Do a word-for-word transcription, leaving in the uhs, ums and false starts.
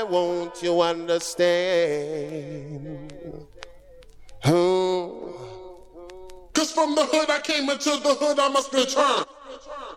won't you understand? Oh. Cause from the hood I came into the hood I must return.